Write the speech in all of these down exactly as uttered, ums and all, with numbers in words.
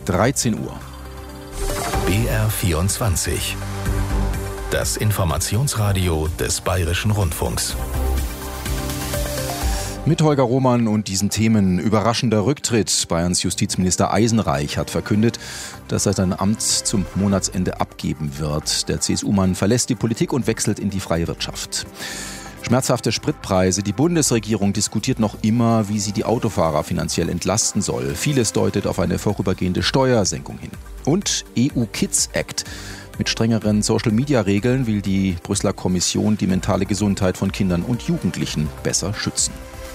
dreizehn Uhr. B R vierundzwanzig. Das Informationsradio des Bayerischen Rundfunks. Mit Holger Roman und diesen Themen: überraschender Rücktritt. Bayerns Justizminister Eisenreich hat verkündet, dass er sein Amt zum Monatsende abgeben wird. Der C S U-Mann verlässt die Politik und wechselt in die freie Wirtschaft. Schmerzhafte Spritpreise. Die Bundesregierung diskutiert noch immer, wie sie die Autofahrer finanziell entlasten soll. Vieles deutet auf eine vorübergehende Steuersenkung hin. Und E U-Kids Act. Mit strengeren Social-Media-Regeln will die Brüsseler Kommission die mentale Gesundheit von Kindern und Jugendlichen besser schützen.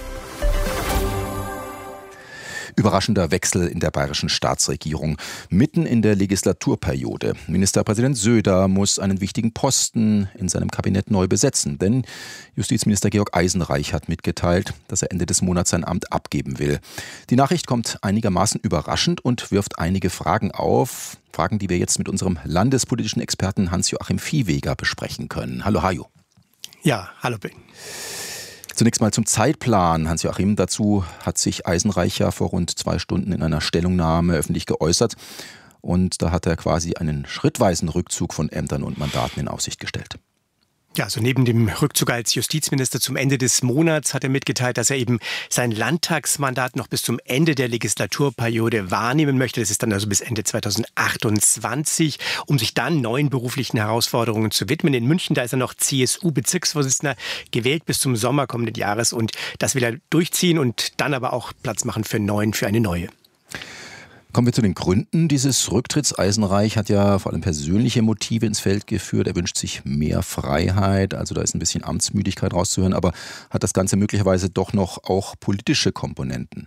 Überraschender Wechsel in der bayerischen Staatsregierung. Mitten in der Legislaturperiode. Ministerpräsident Söder muss einen wichtigen Posten in seinem Kabinett neu besetzen. Denn Justizminister Georg Eisenreich hat mitgeteilt, dass er Ende des Monats sein Amt abgeben will. Die Nachricht kommt einigermaßen überraschend und wirft einige Fragen auf. Fragen, die wir jetzt mit unserem landespolitischen Experten Hans-Joachim Viehweger besprechen können. Hallo Hajo. Ja, hallo Ben. Zunächst mal zum Zeitplan. Hans-Joachim, dazu hat sich Eisenreich ja vor rund zwei Stunden in einer Stellungnahme öffentlich geäußert. Und da hat er quasi einen schrittweisen Rückzug von Ämtern und Mandaten in Aussicht gestellt. Ja, also neben dem Rückzug als Justizminister zum Ende des Monats hat er mitgeteilt, dass er eben sein Landtagsmandat noch bis zum Ende der Legislaturperiode wahrnehmen möchte. Das ist dann also bis Ende zweitausendachtundzwanzig, um sich dann neuen beruflichen Herausforderungen zu widmen. In München, da ist er noch C S U-Bezirksvorsitzender, gewählt bis zum Sommer kommenden Jahres. Und das will er durchziehen und dann aber auch Platz machen für einen neuen, für eine neue. Kommen wir zu den Gründen dieses Rücktritts. Eisenreich hat ja vor allem persönliche Motive ins Feld geführt. Er wünscht sich mehr Freiheit, also da ist ein bisschen Amtsmüdigkeit rauszuhören, aber hat das Ganze möglicherweise doch noch auch politische Komponenten?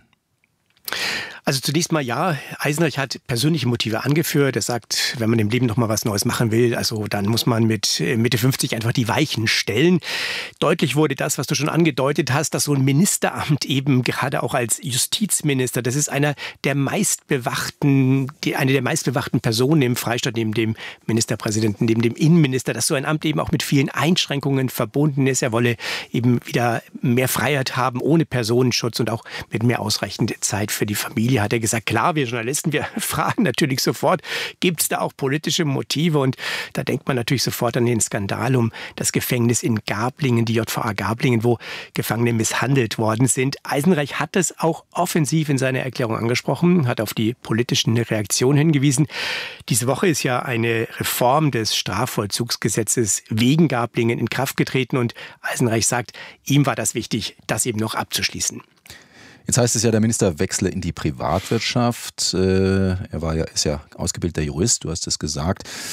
Also zunächst mal ja, Eisenreich hat persönliche Motive angeführt. Er sagt, wenn man im Leben noch mal was Neues machen will, also dann muss man mit Mitte fünfzig einfach die Weichen stellen. Deutlich wurde das, was du schon angedeutet hast, dass so ein Ministeramt eben gerade auch als Justizminister, das ist einer der meistbewachten, die, eine der meistbewachten Personen im Freistaat neben dem Ministerpräsidenten, neben dem Innenminister, dass so ein Amt eben auch mit vielen Einschränkungen verbunden ist. Er wolle eben wieder mehr Freiheit haben, ohne Personenschutz und auch mit mehr ausreichend Zeit für die Familie. Hat er gesagt, klar, wir Journalisten, wir fragen natürlich sofort, gibt es da auch politische Motive? Und da denkt man natürlich sofort an den Skandal um das Gefängnis in Garblingen, die J V A Garblingen, wo Gefangene misshandelt worden sind. Eisenreich hat es auch offensiv in seiner Erklärung angesprochen, hat auf die politischen Reaktionen hingewiesen. Diese Woche ist ja eine Reform des Strafvollzugsgesetzes wegen Garblingen in Kraft getreten und Eisenreich sagt, ihm war das wichtig, das eben noch abzuschließen. Jetzt heißt es ja, der Minister wechsle in die Privatwirtschaft. Er war ja, ist ja ausgebildeter Jurist, du hast es gesagt.